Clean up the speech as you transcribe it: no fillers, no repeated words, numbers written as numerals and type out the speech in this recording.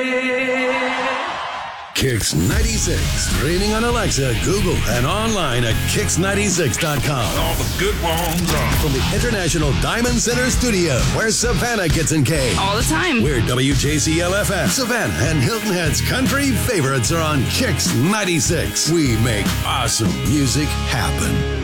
Kix 96. Streaming on Alexa, Google, and online at Kix96.com. All the good ones are. From the International Diamond Center studio, where Savannah gets engaged. All the time. We're WJCL-FM. Savannah and Hilton Head's country favorites are on Kix 96. We make awesome music happen.